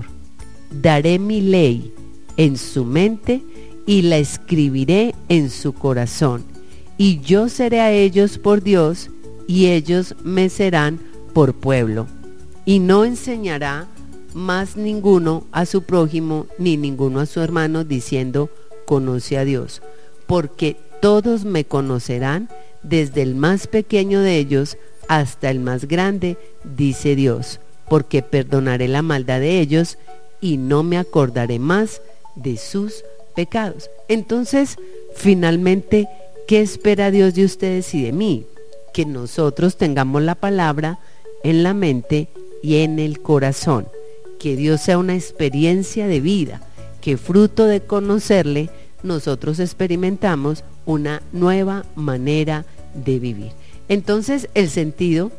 Daré mi ley en su mente y la escribiré en su corazón, y yo seré a ellos por Dios, y ellos me serán por pueblo. Y no enseñará más ninguno a su prójimo, ni ninguno a su hermano, diciendo, conoce a Dios, porque todos me conocerán, desde el más pequeño de ellos hasta el más grande, dice Dios, porque perdonaré la maldad de ellos y no me acordaré más de sus pecados. Entonces, finalmente, ¿qué espera Dios de ustedes y de mí? Que nosotros tengamos la palabra en la mente y en el corazón, que Dios sea una experiencia de vida, que fruto de conocerle, nosotros experimentamos una nueva manera de vivir. Entonces, el sentido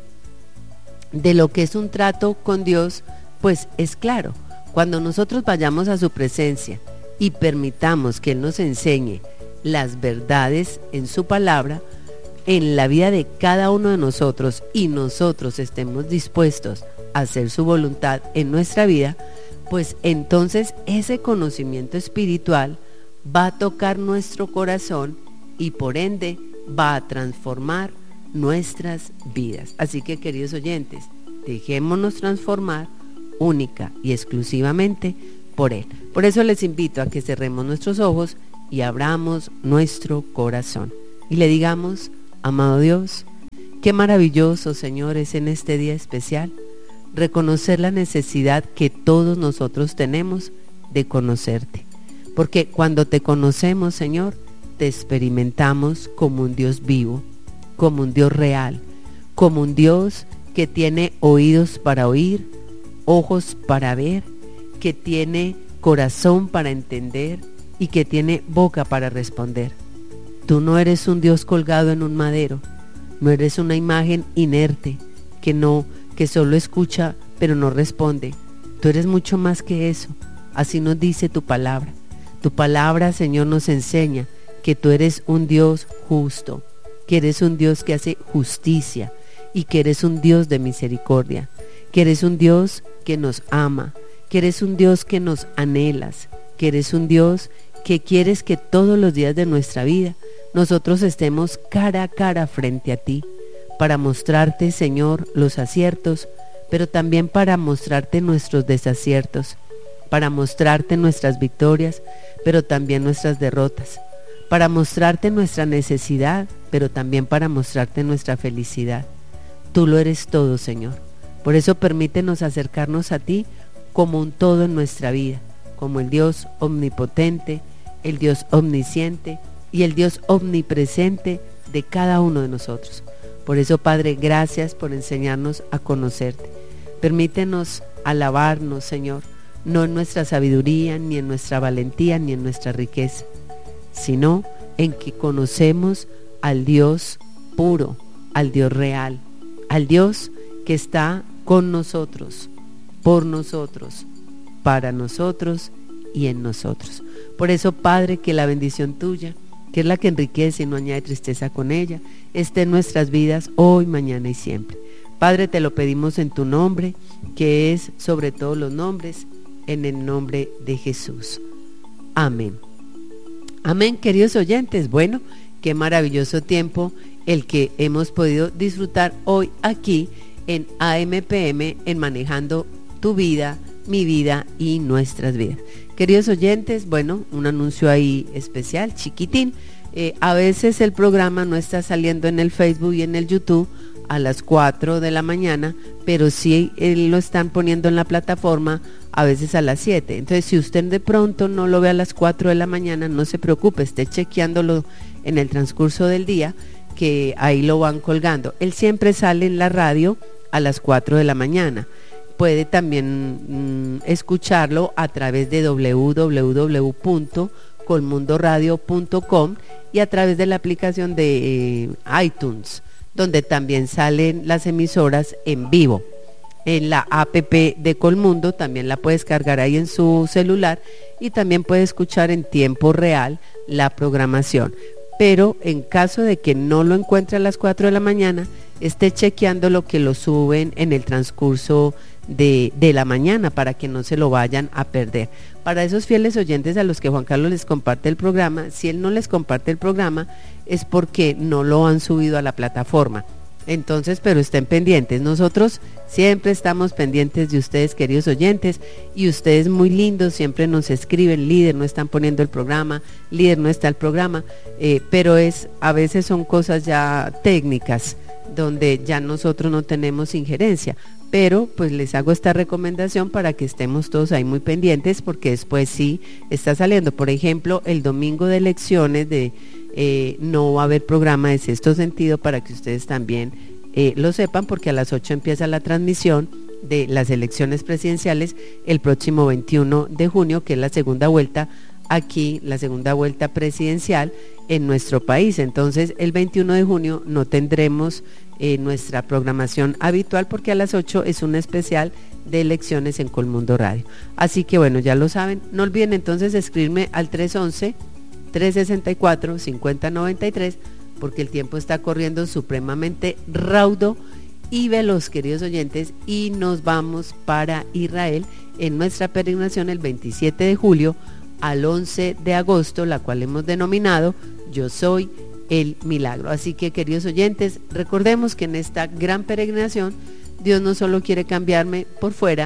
de lo que es un trato con Dios, pues es claro. Cuando nosotros vayamos a su presencia y permitamos que Él nos enseñe las verdades en su palabra, en la vida de cada uno de nosotros, y nosotros estemos dispuestos a hacer su voluntad en nuestra vida, pues entonces ese conocimiento espiritual va a tocar nuestro corazón y por ende va a transformar nuestras vidas. Así que, queridos oyentes, dejémonos transformar única y exclusivamente por Él. Por eso les invito a que cerremos nuestros ojos y abramos nuestro corazón y le digamos: amado Dios, qué maravilloso, Señor, es en este día especial reconocer la necesidad que todos nosotros tenemos de conocerte, porque cuando te conocemos, Señor, te experimentamos como un Dios vivo, como un Dios real, como un Dios que tiene oídos para oír, ojos para ver, que tiene corazón para entender y que tiene boca para responder. Tú no eres un Dios colgado en un madero, no eres una imagen inerte que no, que solo escucha pero no responde. Tú eres mucho más que eso. Así nos dice tu palabra. Tu palabra, Señor, nos enseña que tú eres un Dios justo, que eres un Dios que hace justicia y que eres un Dios de misericordia, que eres un Dios que nos ama, que eres un Dios que nos anhelas, que eres un Dios que quieres que todos los días de nuestra vida nosotros estemos cara a cara frente a ti, para mostrarte, Señor, los aciertos, pero también para mostrarte nuestros desaciertos, para mostrarte nuestras victorias, pero también nuestras derrotas, para mostrarte nuestra necesidad, pero también para mostrarte nuestra felicidad. Tú lo eres todo, Señor. Por eso permítenos acercarnos a ti como un todo en nuestra vida, como el Dios omnipotente, el Dios omnisciente y el Dios omnipresente de cada uno de nosotros. Por eso, Padre, gracias por enseñarnos a conocerte. Permítenos alabarnos, Señor, no en nuestra sabiduría, ni en nuestra valentía, ni en nuestra riqueza, sino en que conocemos al Dios puro, al Dios real, al Dios que está con nosotros, por nosotros, para nosotros y en nosotros. Por eso, Padre, que la bendición tuya, que es la que enriquece y no añade tristeza con ella, esté en nuestras vidas hoy, mañana y siempre. Padre, te lo pedimos en tu nombre, que es sobre todos los nombres, en el nombre de Jesús. Amén. Amén, queridos oyentes. Bueno, qué maravilloso tiempo el que hemos podido disfrutar hoy aquí en A M P M, en Manejando tu Vida, mi vida y nuestras vidas. Queridos oyentes, bueno, un anuncio ahí especial, chiquitín. Eh, a veces el programa no está saliendo en el Facebook y en el YouTube a las cuatro de la mañana, pero sí eh, lo están poniendo en la plataforma a veces a las siete. Entonces, si usted de pronto no lo ve a las cuatro de la mañana, no se preocupe, esté chequeándolo en el transcurso del día, que ahí lo van colgando. Él siempre sale en la radio a las cuatro de la mañana. Puede también mmm, escucharlo a través de doble u doble u doble u punto colmundo radio punto com y a través de la aplicación de eh, iTunes, donde también salen las emisoras en vivo. En la app de Colmundo también la puede descargar ahí en su celular y también puede escuchar en tiempo real la programación. Pero en caso de que no lo encuentre a las cuatro de la mañana, esté chequeando lo que lo suben en el transcurso de, de la mañana para que no se lo vayan a perder. Para esos fieles oyentes a los que Juan Carlos les comparte el programa, si él no les comparte el programa es porque no lo han subido a la plataforma. Entonces, pero estén pendientes. Nosotros siempre estamos pendientes de ustedes, queridos oyentes, y ustedes muy lindos, siempre nos escriben: líder, no están poniendo el programa, líder, no está el programa, eh, pero es, a veces son cosas ya técnicas, donde ya nosotros no tenemos injerencia, pero pues les hago esta recomendación para que estemos todos ahí muy pendientes, porque después sí está saliendo. Por ejemplo, el domingo de elecciones de eh, no va a haber programa de Sexto Sentido, para que ustedes también eh, lo sepan, porque a las ocho empieza la transmisión de las elecciones presidenciales el próximo veintiuno de junio, que es la segunda vuelta aquí, la segunda vuelta presidencial en nuestro país. Entonces el veintiuno de junio no tendremos eh, nuestra programación habitual, porque a las ocho es un especial de elecciones en Colmundo Radio. Así que bueno, ya lo saben. No olviden entonces escribirme al tres once, tres sesenta y cuatro, cincuenta noventa y tres, porque el tiempo está corriendo supremamente raudo y veloz, queridos oyentes, y nos vamos para Israel en nuestra peregrinación el veintisiete de julio al once de agosto, la cual hemos denominado Yo Soy el Milagro. Así que, queridos oyentes, recordemos que en esta gran peregrinación Dios no solo quiere cambiarme por fuera,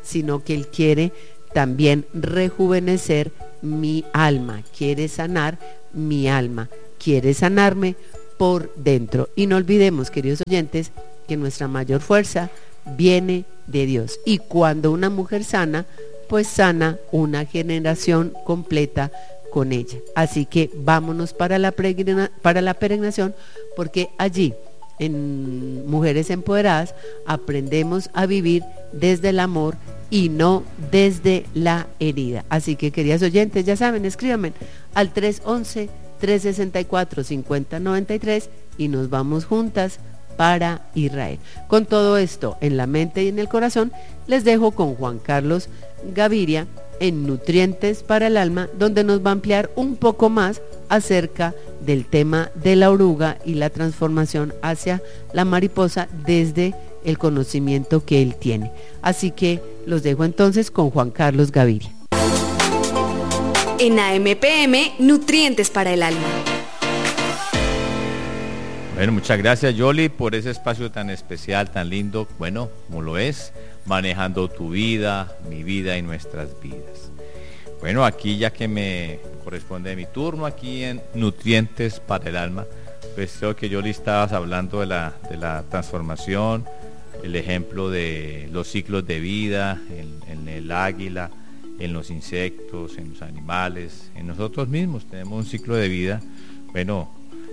sino que Él quiere también rejuvenecer mi alma, quiere sanar mi alma, quiere sanarme por dentro. Y no olvidemos, queridos oyentes, que nuestra mayor fuerza viene de Dios. Y cuando una mujer sana, pues sana una generación completa con ella. Así que vámonos para la, peregrina, para la peregrinación, porque allí, en Mujeres Empoderadas, aprendemos a vivir desde el amor y no desde la herida. Así que, queridas oyentes, ya saben, escríbanme al tres once, tres sesenta y cuatro, cincuenta noventa y tres y nos vamos juntas para Israel. Con todo esto en la mente y en el corazón, les dejo con Juan Carlos Gaviria en Nutrientes para el Alma, donde nos va a ampliar un poco más acerca del tema de la oruga y la transformación hacia la mariposa desde el conocimiento que él tiene. Así que los dejo entonces con Juan Carlos Gaviria. En A M P M, Nutrientes para el Alma. Bueno, muchas gracias, Yoli, por ese espacio tan especial, tan lindo, bueno, como lo es, manejando tu vida, mi vida y nuestras vidas. Bueno, aquí ya que me corresponde mi turno, aquí en Nutrientes para el Alma, pues creo que Yoli estabas hablando de la, de la transformación, el ejemplo de los ciclos de vida, en, en el águila, en los insectos, en los animales, en nosotros mismos tenemos un ciclo de vida. Bueno,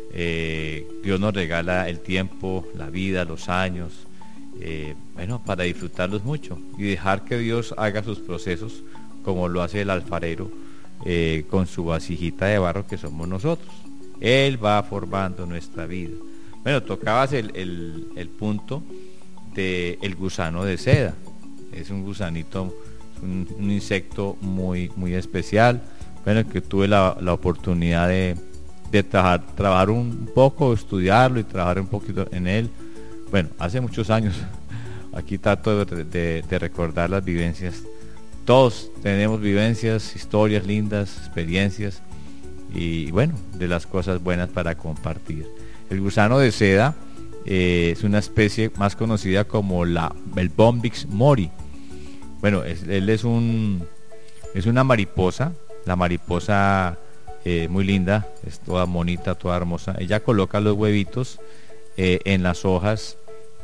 eh, Dios nos regala el tiempo, la vida, los años, eh, bueno, para disfrutarlos mucho y dejar que Dios haga sus procesos como lo hace el alfarero eh, con su vasijita de barro que somos nosotros. Él va formando nuestra vida. Bueno, tocabas el, el, el punto del gusano de seda. Es un gusanito, un, un insecto muy, muy especial. Bueno, que tuve la, la oportunidad de, de trabajar, trabajar un poco, estudiarlo y trabajar un poquito en él. Bueno, hace muchos años. Aquí trato de, de, de recordar las vivencias. Todos tenemos vivencias, historias lindas, experiencias y bueno, de las cosas buenas para compartir. El gusano de seda eh, es una especie más conocida como la, el Bombyx mori. Bueno, es, él es un es una mariposa, la mariposa eh, muy linda, es toda bonita, toda hermosa. Ella coloca los huevitos eh, en las hojas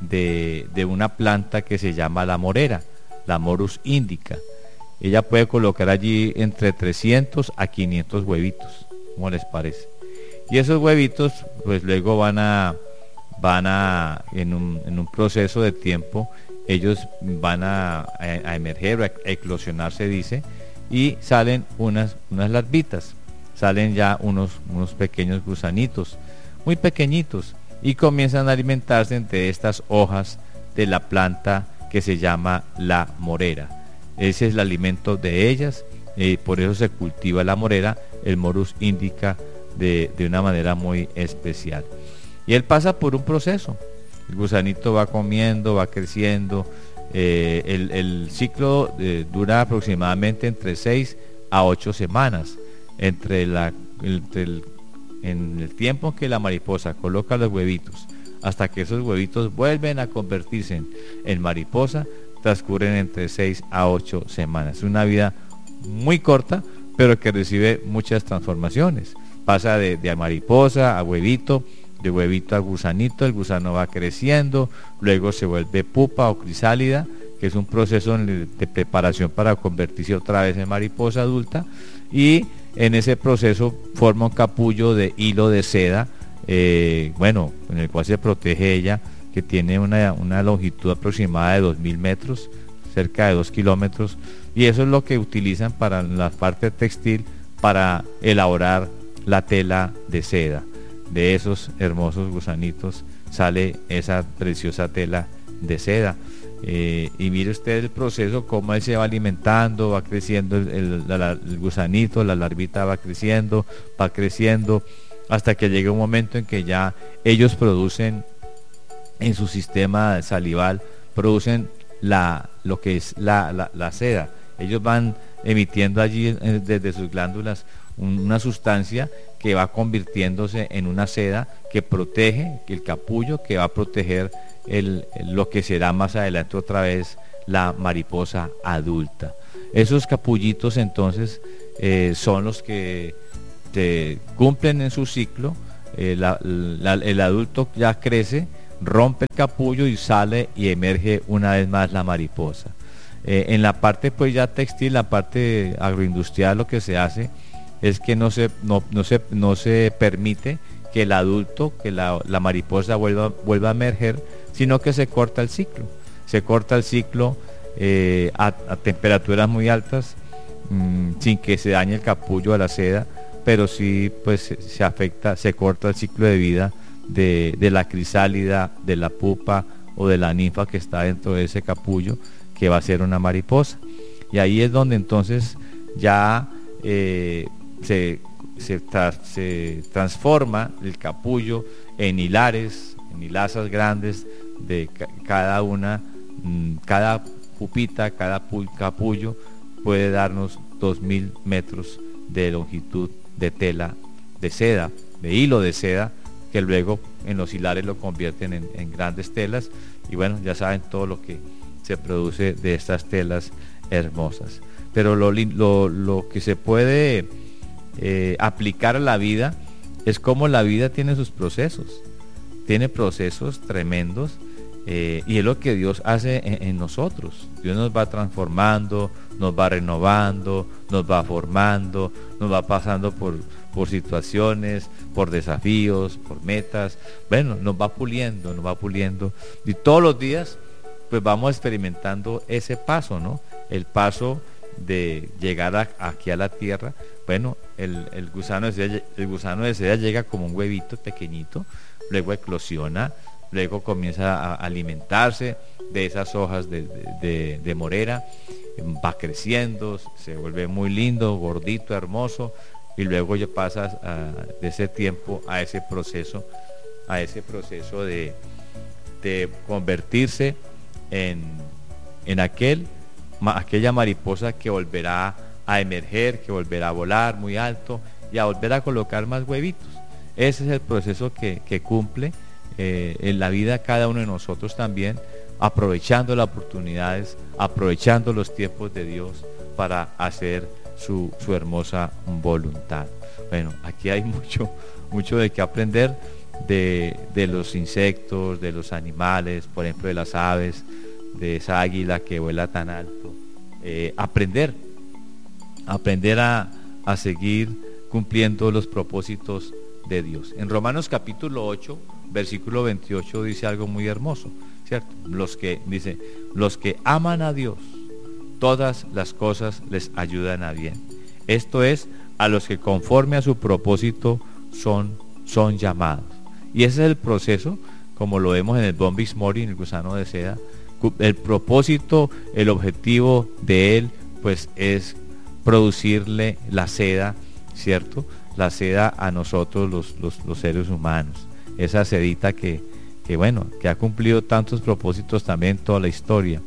de, de una planta que se llama la morera, la Morus indica. Ella puede colocar allí entre trescientos a quinientos huevitos, ¿cómo les parece? Y esos huevitos pues luego van a, van a en, un, en un proceso de tiempo, ellos van a, a, a emerger, a eclosionar se dice, y salen unas, unas larvitas, salen ya unos, unos pequeños gusanitos, muy pequeñitos, y comienzan a alimentarse de estas hojas de la planta que se llama la morera. Ese es el alimento de ellas, eh, por eso se cultiva la morera, el Morus indica, de, de una manera muy especial. Y él pasa por un proceso, el gusanito va comiendo, va creciendo, eh, el, el ciclo eh, dura aproximadamente entre seis a ocho semanas, entre, la, entre el, en el tiempo que la mariposa coloca los huevitos, hasta que esos huevitos vuelven a convertirse en, en mariposa, transcurren entre seis a ocho semanas. Es una vida muy corta, pero que recibe muchas transformaciones. Pasa de, de mariposa a huevito, de huevito a gusanito, el gusano va creciendo, luego se vuelve pupa o crisálida, que es un proceso de preparación para convertirse otra vez en mariposa adulta, y en ese proceso forma un capullo de hilo de seda, eh, bueno, en el cual se protege ella, que tiene una, una longitud aproximada de dos mil metros, cerca de dos kilómetros, y eso es lo que utilizan para la parte textil, para elaborar la tela de seda. De esos hermosos gusanitos sale esa preciosa tela de seda. Eh, y mire usted el proceso, cómo él se va alimentando, va creciendo el, el, la, el gusanito, la larvita va creciendo, va creciendo, hasta que llega un momento en que ya ellos producen en su sistema salival, producen la, lo que es la, la, la seda. Ellos van emitiendo allí desde sus glándulas una sustancia que va convirtiéndose en una seda que protege, el capullo que va a proteger el, el, lo que será más adelante otra vez la mariposa adulta. Esos capullitos entonces eh, son los que te cumplen en su ciclo. Eh, la, la, el adulto ya crece, rompe el capullo y sale y emerge una vez más la mariposa. Eh, en la parte pues ya textil, la parte agroindustrial, lo que se hace es que no se, no, no se, no se permite que el adulto, que la, la mariposa vuelva, vuelva a emerger, sino que se corta el ciclo. Se corta el ciclo eh, a, a temperaturas muy altas, mmm, sin que se dañe el capullo de la seda, pero sí pues se, se afecta, se corta el ciclo de vida de, de la crisálida, de la pupa o de la ninfa que está dentro de ese capullo, que va a ser una mariposa. Y ahí es donde entonces ya eh, se, se, tra se transforma el capullo en hilares, en hilazas grandes de ca cada una, mmm, cada pupita, cada capullo puede darnos dos mil metros de longitud de tela de seda, de hilo de seda, que luego en los hilares lo convierten en, en grandes telas. Y bueno, ya saben todo lo que se produce de estas telas hermosas. Pero lo, lo, lo que se puede eh, aplicar a la vida es cómo la vida tiene sus procesos, tiene procesos tremendos, eh, y es lo que Dios hace en, en nosotros. Dios nos va transformando, nos va renovando, nos va formando, nos va pasando por, por situaciones, por desafíos, por metas. Bueno, nos va puliendo, nos va puliendo, y todos los días pues vamos experimentando ese paso, ¿no? El paso de llegar a, aquí a la tierra. Bueno, el, el, gusano de seda, el gusano de seda llega como un huevito pequeñito, luego eclosiona, luego comienza a alimentarse de esas hojas de, de, de, de morera, va creciendo, se vuelve muy lindo, gordito, hermoso, y luego ya pasas a, de ese tiempo a ese proceso, a ese proceso de, de convertirse en, en aquel, aquella mariposa que volverá a emerger, que volverá a volar muy alto y a volver a colocar más huevitos. Ese es el proceso que, que cumple eh, en la vida cada uno de nosotros también, aprovechando las oportunidades, aprovechando los tiempos de Dios para hacer su, su hermosa voluntad. Bueno, aquí hay mucho, mucho de qué aprender de, de los insectos, de los animales, por ejemplo de las aves, de esa águila que vuela tan alto. Eh, aprender, aprender a, a seguir cumpliendo los propósitos de Dios. En Romanos capítulo ocho, versículo veintiocho dice algo muy hermoso, ¿cierto? Los que, dice, los que aman a Dios, todas las cosas les ayudan a bien. Esto es, a los que conforme a su propósito son, son llamados. Y ese es el proceso, como lo vemos en el Bombix Mori, en el gusano de seda. El propósito, el objetivo de él, pues es producirle la seda, ¿cierto? La seda a nosotros los, los, los seres humanos. Esa sedita que, que bueno, que ha cumplido tantos propósitos también toda la historia.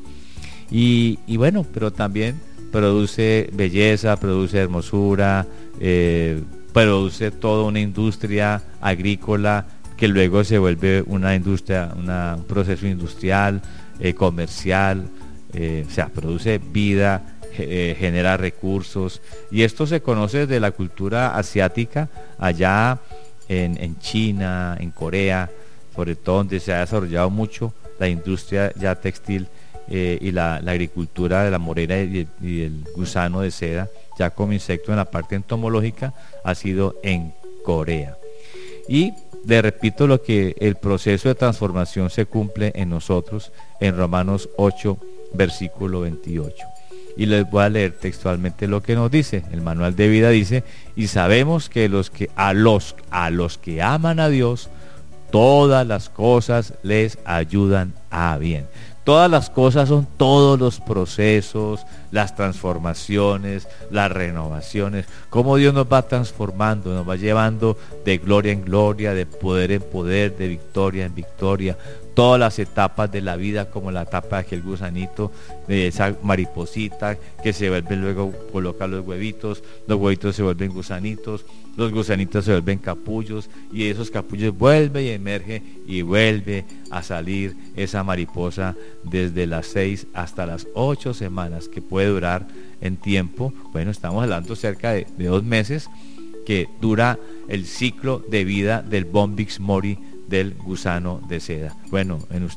Y, y bueno, pero también produce belleza, produce hermosura, eh, produce toda una industria agrícola que luego se vuelve una industria, una, un proceso industrial, eh, comercial, eh, o sea, produce vida, eh, genera recursos. Y esto se conoce desde la cultura asiática, allá en, en China, en Corea, sobre todo donde se ha desarrollado mucho la industria ya textil, eh, y la, la agricultura de la morera y, y el gusano de seda, ya como insecto en la parte entomológica, ha sido en Corea. Y le repito lo que el proceso de transformación se cumple en nosotros en Romanos ocho, versículo veintiocho. Y les voy a leer textualmente lo que nos dice. El manual de vida dice: y sabemos que los que a los a los que aman a Dios, todas las cosas les ayudan a bien. Todas las cosas son todos los procesos, las transformaciones, las renovaciones, cómo Dios nos va transformando, nos va llevando de gloria en gloria, de poder en poder, de victoria en victoria, todas las etapas de la vida, como la etapa de aquel gusanito, de esa mariposita que se vuelve, luego coloca los huevitos, los huevitos se vuelven gusanitos, los gusanitos se vuelven capullos, y esos capullos vuelve y emerge y vuelve a salir esa mariposa desde las seis hasta las ocho semanas, que puede durar en tiempo. Bueno, estamos hablando cerca de, de dos meses que dura el ciclo de vida del Bombyx mori, del gusano de seda. Bueno, en